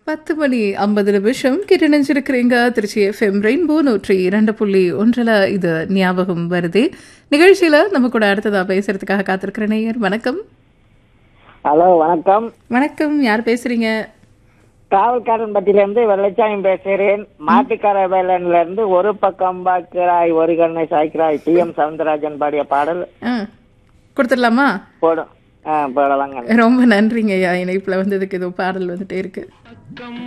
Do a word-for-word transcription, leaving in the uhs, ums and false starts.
பத்து மணி ஐம்பது நிமிஷம் கேட்டு நினைச்சிருக்கிறீங்க. திருச்சி எஃப்எம் ரெயின்போ நூற்றி இரண்டு புள்ளி ஒன்றில் இது ஞாபகம் வருது நிகழ்ச்சியில் நம்ம கூட அடுத்ததா பேசுறதுக்காக காத்திருக்கிற நேயர். வணக்கம். ஹலோ, வணக்கம். வணக்கம், யார் பேசுறீங்க? காவல்காரன் பட்டியிலிருந்து வெள்ளச்சாமி பேசுகிறேன். மாட்டுக்கார வேலன்ல இருந்து ஒரு பக்கம் பார்க்கிறாய் ஒரு கண்ணை சாய்க்கிறாய் டி எம் சவுந்தரராஜன் பாடிய பாடல் கொடுத்துடலாமா? போடும். ஆ போடலாங்க. ரொம்ப நன்றிங்க ஐயா, இணைப்புல வந்ததுக்கு. ஏதோ பாடல் வந்துட்டே இருக்கு.